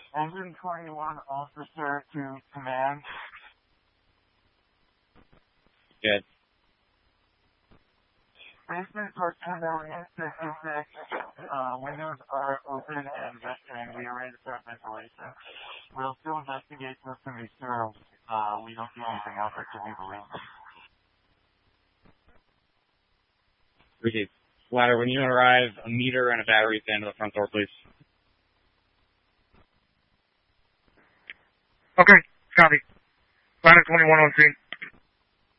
Engine 21 officer to command. Good. Basement for Candelian specific. Windows are open and we are ready to start ventilation. We'll still investigate this to be sure we don't do anything else that can be believed. Appreciate it. Ladder, when you arrive, a meter and a battery stand to the front door, please. Okay, copy. Ladder 21 on scene.